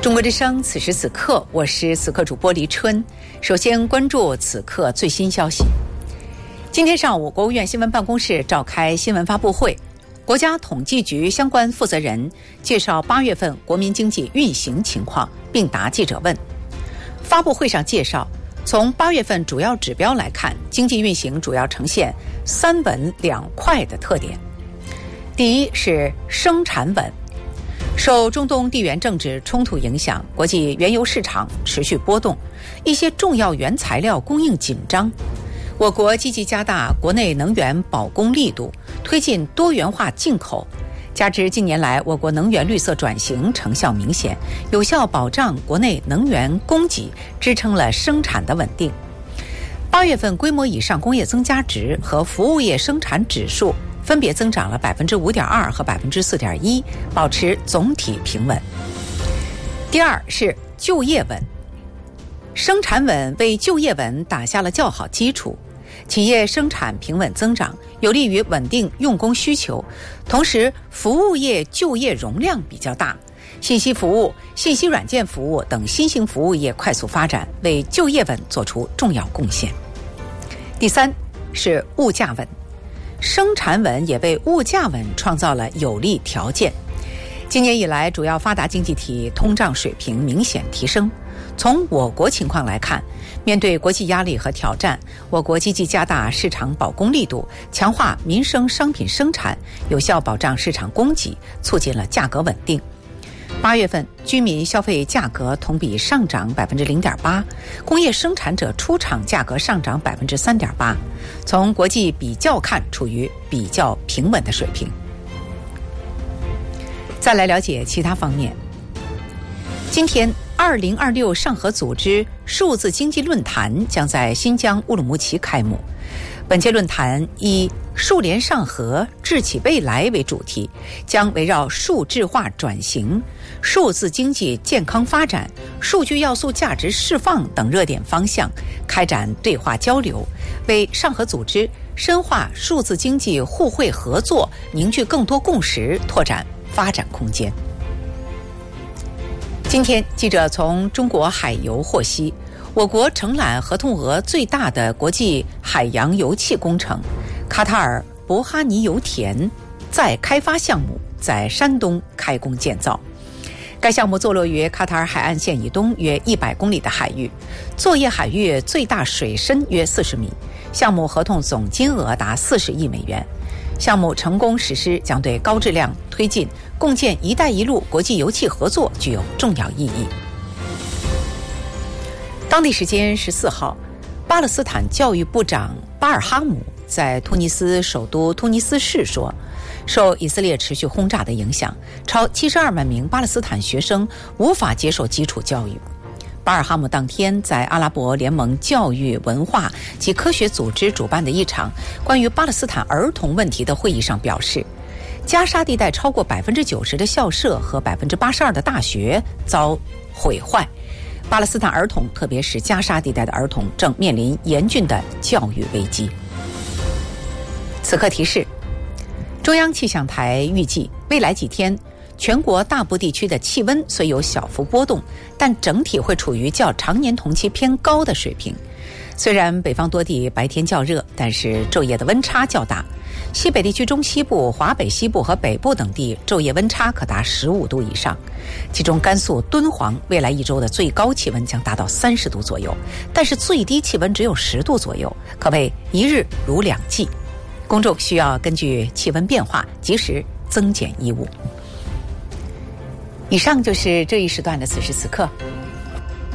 中国之声，此时此刻，我是此刻主播黎春。首先关注此刻最新消息。今天上午，国务院新闻办公室召开新闻发布会，国家统计局相关负责人介绍8月份国民经济运行情况，并答记者问。发布会上介绍，从8月份主要指标来看，经济运行主要呈现3稳2快的特点。第一是生产稳。受中东地缘政治冲突影响，国际原油市场持续波动，一些重要原材料供应紧张。我国积极加大国内能源保供力度，推进多元化进口。加之近年来我国能源绿色转型成效明显，有效保障国内能源供给，支撑了生产的稳定。8月份规模以上工业增加值和服务业生产指数分别增长了 5.2% 和 4.1%， 保持总体平稳。第二是就业稳。生产稳为就业稳打下了较好基础，企业生产平稳增长，有利于稳定用工需求。同时，服务业就业容量比较大，信息服务、信息软件服务等新兴服务业快速发展，为就业稳做出重要贡献。第三是物价稳。生产稳也为物价稳创造了有利条件。今年以来，主要发达经济体通胀水平明显提升。从我国情况来看，面对国际压力和挑战，我国积极加大市场保供力度，强化民生商品生产，有效保障市场供给，促进了价格稳定。8月份居民消费价格同比上涨 0.8%， 工业生产者出厂价格上涨 3.8%， 从国际比较看处于比较平稳的水平。再来了解其他方面。今天2026上合组织数字经济论坛将在新疆乌鲁木齐开幕。本届论坛以数联上合，智启未来为主题，将围绕数字化转型、数字经济健康发展、数据要素价值释放等热点方向开展对话交流，为上合组织深化数字经济互惠合作凝聚更多共识，拓展发展空间。今天，记者从中国海油获悉，我国承揽合同额最大的国际海洋油气工程卡塔尔博哈尼油田再开发项目在山东开工建造。该项目坐落于卡塔尔海岸线以东约100公里的海域，作业海域最大水深约40米，项目合同总金额达40亿美元。项目成功实施将对高质量推进共建“一带一路”国际油气合作具有重要意义。当地时间14号，巴勒斯坦教育部长巴尔哈姆在突尼斯首都突尼斯市说，受以色列持续轰炸的影响，超72万名巴勒斯坦学生无法接受基础教育。巴尔哈姆当天在阿拉伯联盟教育文化及科学组织主办的一场关于巴勒斯坦儿童问题的会议上表示，加沙地带超过 90% 的校舍和 82% 的大学遭毁坏，巴勒斯坦儿童，特别是加沙地带的儿童，正面临严峻的教育危机。此刻提示，中央气象台预计未来几天全国大部地区的气温虽有小幅波动，但整体会处于较常年同期偏高的水平。虽然北方多地白天较热，但是昼夜的温差较大。西北地区中西部、华北西部和北部等地昼夜温差可达15度以上，其中甘肃敦煌未来一周的最高气温将达到30度左右，但是最低气温只有10度左右，可谓一日如两季。公众需要根据气温变化及时增减衣物。以上就是这一时段的此时此刻，